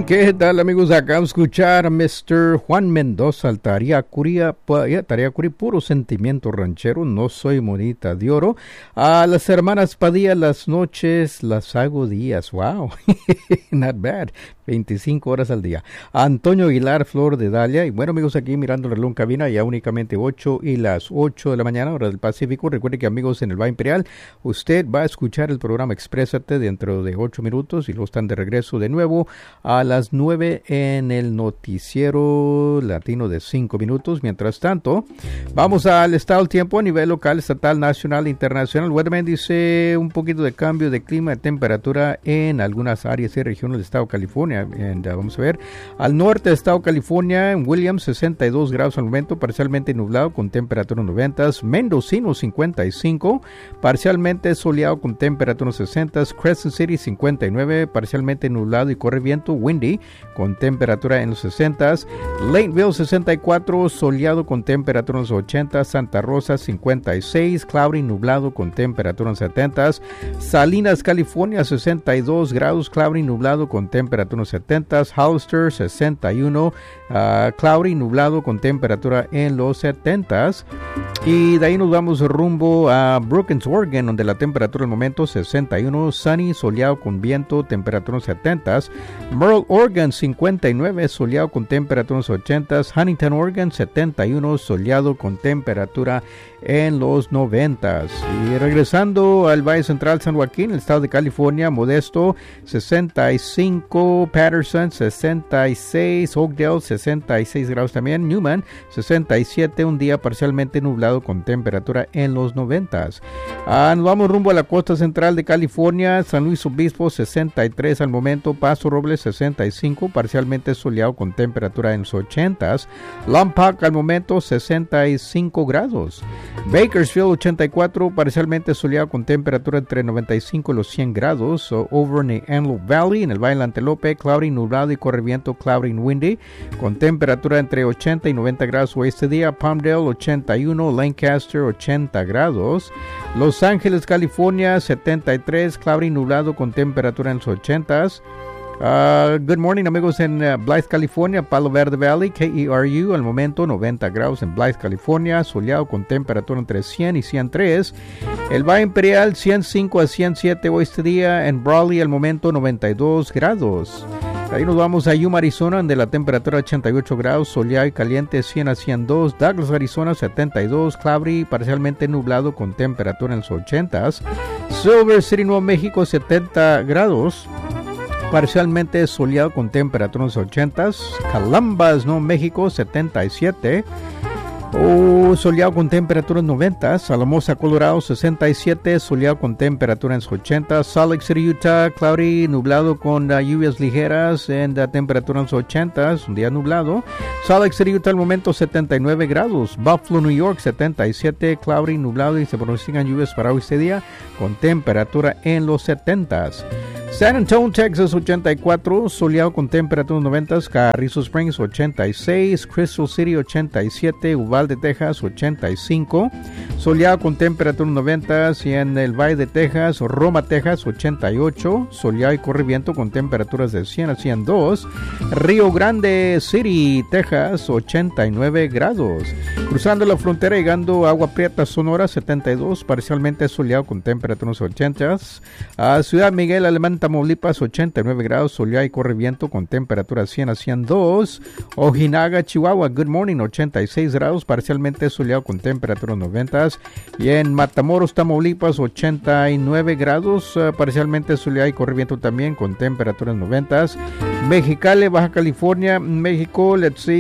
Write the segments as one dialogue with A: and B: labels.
A: ¿Qué tal, amigos? Acá a escuchar Mr. Juan Mendoza, el Tariacuri, puro sentimiento ranchero, no soy monita de oro. A las hermanas Padilla, las noches las hago días, wow, not bad, 25 horas al día. A Antonio Aguilar, Flor de Dalia, y bueno, amigos, aquí mirando el reloj en cabina, ya únicamente 8 y las 8 de la mañana, hora del Pacífico. Recuerde que, amigos, en el Valle Imperial, usted va a escuchar el programa Exprésate dentro de 8 minutos y luego están de regreso de nuevo a las 9 en el noticiero latino de 5 minutos. Mientras tanto, vamos al estado del tiempo a nivel local, estatal, nacional e internacional. Weatherman dice un poquito de cambio de clima, de temperatura en algunas áreas y regiones del estado de California. Vamos a ver, al norte del estado de California, en Williams, 62 grados al momento, parcialmente nublado con temperatura 90, Mendocino 55, parcialmente soleado con temperatura 60, Crescent City 59, parcialmente nublado y corre viento, windy con temperatura en los 60s, Lakeville 64, soleado con temperatura en los 80s, Santa Rosa 56, cloudy nublado con temperatura en los 70s, Salinas, California 62 grados, cloudy nublado con temperatura en los 70s, Hollister 61, cloudy nublado con temperatura en los 70s, y de ahí nos vamos rumbo a Brookings, Oregon, donde la temperatura al momento 61, sunny, soleado con viento, temperatura en los 70s, Merle, Oregon 59, soleado con temperatura en los 80s, Huntington, Oregon 71, soleado con temperatura en los 90s. Y regresando al Valle Central, San Joaquín, el estado de California, Modesto 65, Patterson 66, Oakdale 66 grados también, Newman 67, un día parcialmente nublado con temperatura en los 90s. Nos vamos rumbo a la costa central de California, San Luis Obispo 63 al momento, Paso Robles 65, parcialmente soleado con temperatura en los 80s, Lompoc al momento 65 grados, Bakersfield 84, parcialmente soleado con temperatura entre 95 y los 100 grados, over in the Antelope Valley, en el Valle del Antelope, cloudy nublado y corre viento, cloudy and windy, con temperatura entre 80 y 90 grados oeste día, Palmdale 81, Lancaster 80 grados, Los Ángeles, California 73, cloudy nublado con temperatura en los 80s. Good morning, amigos, en Blythe, California, Palo Verde Valley, KERU, al momento 90 grados en Blythe, California, soleado con temperatura entre 100 y 103. El Valle Imperial 105 a 107 oeste día, en Brawley al momento 92 grados. Ahí nos vamos a Yuma, Arizona, donde la temperatura 88 grados, soleado y caliente 100 a 102. Douglas, Arizona 72, cloudy, parcialmente nublado con temperatura en los 80s. Silver City, Nuevo México 70 grados. Parcialmente soleado con temperatura en los 80s. Columbus, Nuevo México 77. Soleado con temperatura en 90. Alamosa, Colorado 67. Soleado con temperatura en los 80. Salt Lake City, Utah, cloudy, nublado con lluvias ligeras en temperatura en los 80. Un día nublado. Salt Lake City, Utah al momento 79 grados. Buffalo, New York 77. Cloudy, nublado y se pronostican lluvias para hoy este día con temperatura en los 70s. San Antonio, Texas 84, soleado con temperatura en los 90s, Carrizo Springs 86, Crystal City 87, Uvalde, Texas 85, soleado con temperatura en los 90s, y en el Valle de Texas, Roma, Texas 88, soleado y corre viento con temperaturas de 100 a 102, Río Grande City, Texas 89 grados, cruzando la frontera llegando a Agua Prieta, Sonora 72, parcialmente soleado con temperaturas en los 80s, a Ciudad Miguel, Alemán, Tamaulipas 89 grados, soleado y corre viento con temperatura 100 a 102. Ojinaga, Chihuahua, good morning, 86 grados, parcialmente soleado con temperatura 90. Y en Matamoros, Tamaulipas 89 grados, parcialmente soleado y corre viento también con temperaturas 90. Mexicali, Baja California, México,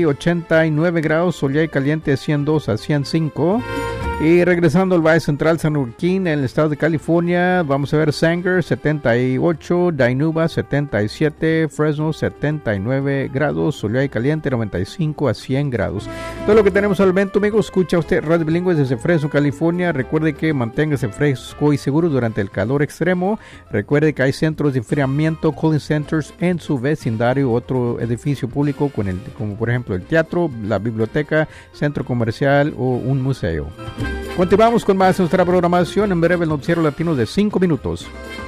A: 89 grados, soleado y caliente 102 a 105. Y regresando al Valle Central, San Joaquín, en el estado de California, vamos a ver Sanger 78, Dinuba 77, Fresno 79 grados, soleado y caliente 95 a 100 grados. Todo lo que tenemos al momento, amigos. Escucha usted Radio Bilingüe desde Fresno, California. Recuerde que manténgase fresco y seguro durante el calor extremo. Recuerde que hay centros de enfriamiento, cooling centers en su vecindario, otro edificio público como por ejemplo el teatro, la biblioteca, centro comercial o un museo. Continuamos con más de nuestra programación. En breve el noticiero latino de 5 minutos.